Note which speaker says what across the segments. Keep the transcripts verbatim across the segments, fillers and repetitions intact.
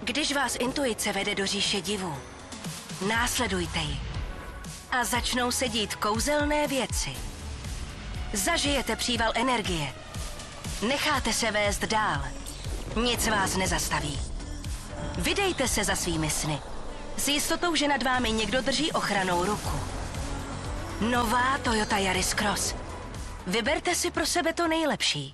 Speaker 1: Když vás intuice vede do říše divů, následujte ji a začnou se dít kouzelné věci. Zažijete příval energie. Necháte se vést dál. Nic vás nezastaví. Vydejte se za svými sny. S jistotou, že nad vámi někdo drží ochranou ruku. Nová Toyota Yaris Cross. Vyberte si pro sebe to nejlepší.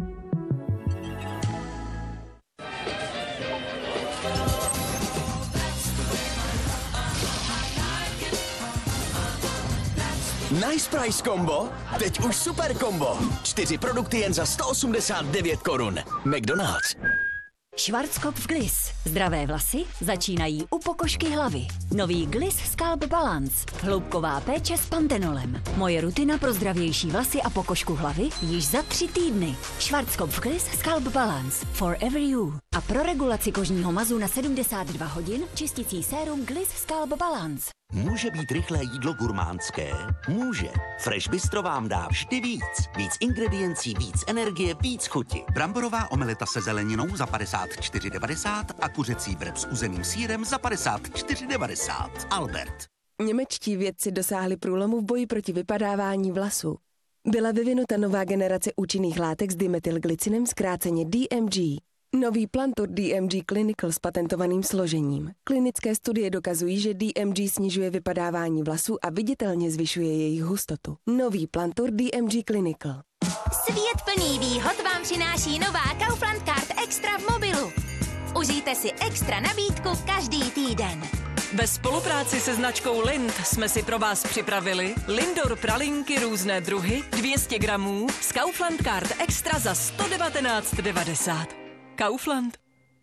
Speaker 2: Nice Price Combo? Teď už super kombo. Čtyři produkty jen za sto osmdesát devět korun. McDonald's.
Speaker 3: Schwarzkopf Gliss. Zdravé vlasy začínají u pokožky hlavy. Nový Gliss Scalp Balance. Hloubková péče s pantenolem. Moje rutina pro zdravější vlasy a pokožku hlavy již za tři týdny. Schwarzkopf Gliss Scalp Balance. Forever you. A pro regulaci kožního mazu na sedmdesát dva hodin čisticí sérum Gliss Scalp Balance.
Speaker 4: Může být rychlé jídlo gurmánské? Může. Fresh Bistro vám dá vždy víc. Víc ingrediencí, víc energie, víc chuti.
Speaker 5: Bramborová omeleta se zeleninou za padesát čtyři devadesát a kuřecí vrb s uzeným sýrem za padesát čtyři devadesát. Albert.
Speaker 6: Němečtí vědci dosáhli průlomu v boji proti vypadávání vlasů. Byla vyvinuta nová generace účinných látek s dimethylglycinem, zkráceně D M G. Nový Plantur D M G Clinical s patentovaným složením. Klinické studie dokazují, že D M G snižuje vypadávání vlasů a viditelně zvyšuje jejich hustotu. Nový Plantur D M G Clinical.
Speaker 7: Svět plný výhod vám přináší nová Kaufland Card Extra v mobilu. Užijte si extra nabídku každý týden.
Speaker 8: Ve spolupráci se značkou Lind jsme si pro vás připravili Lindor pralinky různé druhy dvě stě gramů z Kaufland Card Extra za sto devatenáct devadesát. Kaufland.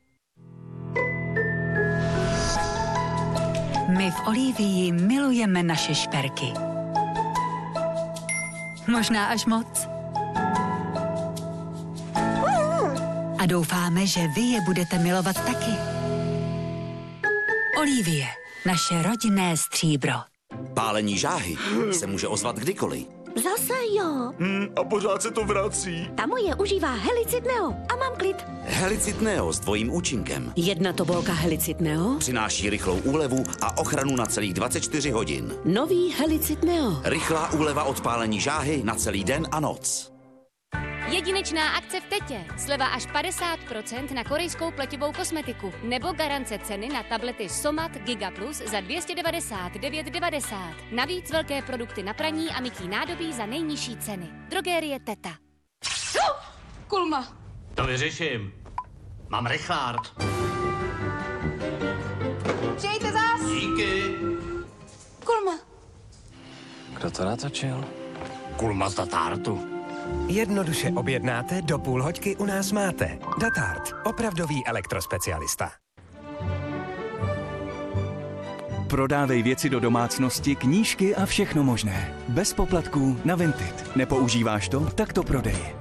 Speaker 3: My v Olivii milujeme naše šperky. Možná až moc. A doufáme, že vy je budete milovat taky. Olivie, naše rodinné stříbro.
Speaker 4: Pálení žáhy se může ozvat kdykoliv.
Speaker 7: Zase jo.
Speaker 2: Hmm, a pořád se to vrací.
Speaker 7: Ta moje užívá Helicid Neo a mám klid.
Speaker 4: Helicid Neo s dvojím účinkem.
Speaker 7: Jedna tobolka Helicid Neo.
Speaker 4: Přináší rychlou úlevu a ochranu na celých dvacet čtyři hodin.
Speaker 7: Nový Helicid Neo.
Speaker 4: Rychlá úleva od pálení žáhy na celý den a noc.
Speaker 9: Jedinečná akce v Tetě. Sleva až padesát procent na korejskou pleťovou kosmetiku. Nebo garance ceny na tablety Somat Giga Plus za dvě stě devadesát devět devadesát. Navíc velké produkty na praní a mytí nádobí za nejnižší ceny. Drogérie Teta.
Speaker 10: Kulma.
Speaker 11: To vyřeším. Mám Richard.
Speaker 10: Přijďte zás.
Speaker 11: Díky.
Speaker 10: Kulma.
Speaker 12: Kdo to natočil?
Speaker 11: Kulma z Datártu.
Speaker 13: Jednoduše objednáte, do půl hoďky u nás máte. Datart, opravdový elektrospecialista.
Speaker 14: Prodávej věci do domácnosti, knížky a všechno možné. Bez poplatků na Vinted. Nepoužíváš to? Tak to prodej.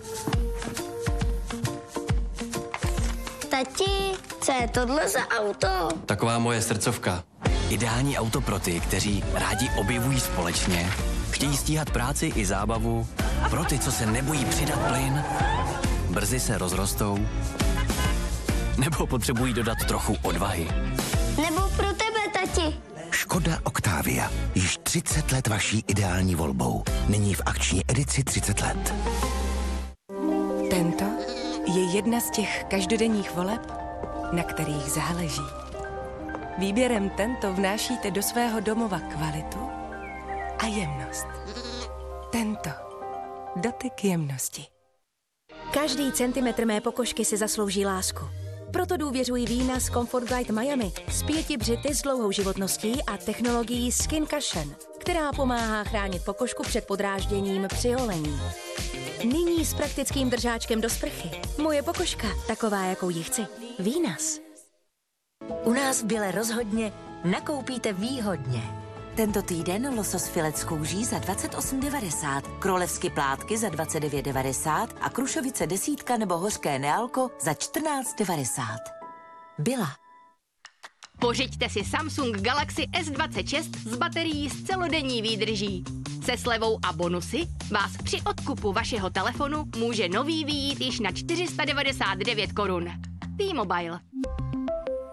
Speaker 7: Tati, co je tohle za auto?
Speaker 12: Taková moje srdcovka. Ideální auto pro ty, kteří rádi objevují společně, chtějí stíhat práci i zábavu, pro ty, co se nebojí přidat plyn, brzy se rozrostou, nebo potřebují dodat trochu odvahy.
Speaker 7: Nebo pro tebe, tati.
Speaker 4: Škoda Octavia. Již třicet let vaší ideální volbou. Nyní v akční edici třicet let.
Speaker 6: Tento je jedna z těch každodenních voleb, na kterých záleží. Výběrem Tento vnášíte do svého domova kvalitu a jemnost. Tento. Dotyk jemnosti.
Speaker 1: Každý centimetr mé pokožky si zaslouží lásku. Proto důvěřuji vína z Comfort Guide Miami s pěti břity s dlouhou životností a technologií Skin Cushion, která pomáhá chránit pokožku před podrážděním při holení. Nyní s praktickým držáčkem do sprchy. Moje pokožka, taková, jakou ji chci. Vínas.
Speaker 3: U nás v Bile rozhodně nakoupíte výhodně. Tento týden losos filet s kouří za dvacet osm devadesát, królevsky plátky za dvacet devět devadesát a krušovice desítka nebo hořké nealko za čtrnáct devadesát. Byla.
Speaker 9: Pořiďte si Samsung Galaxy S dvacet šest s baterií s celodenní výdrží. Se slevou a bonusy vás při odkupu vašeho telefonu může nový vyjít již na čtyři sta devadesát devět korun. T-Mobile.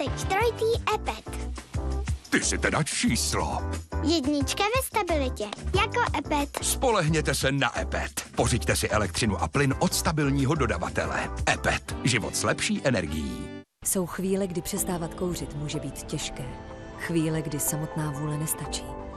Speaker 15: teď trojitý Epet.
Speaker 16: Ty si teda číslo.
Speaker 15: Jednička ve stabilitě, jako Epet.
Speaker 16: Spolehněte se na Epet. Pořiďte si elektřinu a plyn od stabilního dodavatele. Epet. Život s lepší energií.
Speaker 17: Jsou chvíle, kdy přestávat kouřit může být těžké. Chvíle, kdy samotná vůle nestačí.